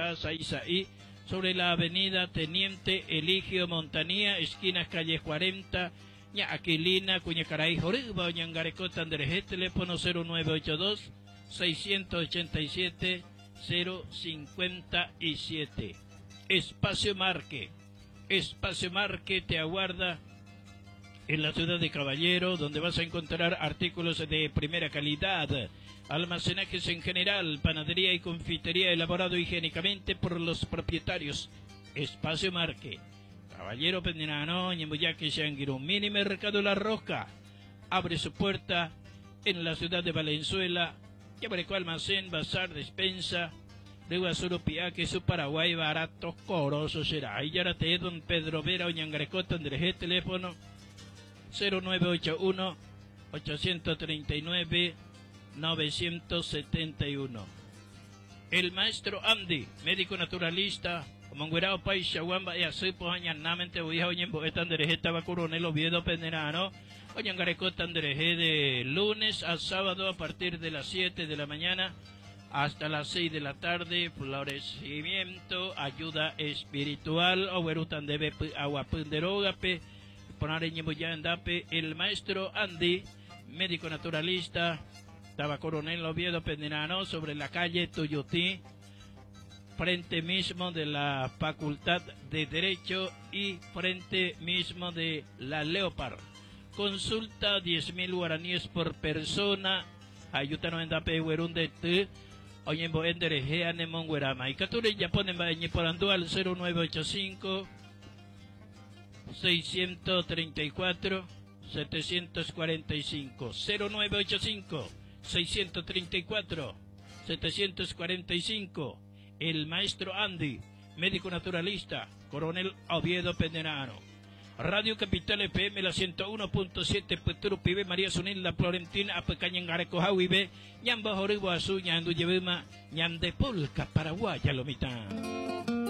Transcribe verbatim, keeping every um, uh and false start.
Taza Isaí, sobre la avenida Teniente Eligio Montanía, esquinas calle cuarenta, ña Aquilina, Cuñacaray, Joriba, Ñangarecota, Andrejé, teléfono cero nueve ocho dos, seis ocho siete, cero cinco siete. Espacio Marque. Espacio Marque te aguarda en la ciudad de Caballero, donde vas a encontrar artículos de primera calidad, almacenajes en general, panadería y confitería elaborado higiénicamente por los propietarios. Espacio Marque. Caballero Pendirano, Ñembuyaque, Xanguirú, Mini Mercado La Roca. Abre su puerta en la ciudad de Valenzuela. Yabareco Almacén, Bazar, Despensa. Riguazuru, Piaque, su Paraguay, barato, coroso será. Ahí Yarate, Don Pedro Vera, Oñangarecota, Andrejé, teléfono cero nueve ocho uno, ocho tres nueve, nueve siete uno. El maestro Andy, médico naturalista, Monguerao Paisa, Wamba y así pues añanamente voy a Oñembo, esta Andrejé estaba Coronel Oviedo Penderano, Oñangarecota, Andrejé, de lunes a sábado a partir de las siete de la mañana hasta las seis de la tarde, florecimiento, ayuda espiritual, Oberutan debe aguapunderogape, poner en Andape, el maestro Andy, médico naturalista, estaba Coronel Oviedo Pendirano, sobre la calle Tuyutí, frente mismo de la Facultad de Derecho y frente mismo de la Leopard. Consulta diez mil guaraníes por persona, ayúdanos en Dape, Huerunde, T. Oye, en Boendereje, Anemon, Guerama. Y Caturi, ya ponen Bañi por Andual, cero nueve ocho cinco, seis tres cuatro, siete cuatro cinco. cero nueve ocho cinco, seis tres cuatro, siete cuatro cinco. El maestro Andy, médico naturalista, Coronel Oviedo Penderano. Radio Capital F M, la ciento uno punto siete, Petru Pibe, María Sunil, la Florentina, Apecañan Gareco, Javibe, Ñamba Joribo Azú, Ñandu Yebema, Ñandepolca, Paraguay, Lomita.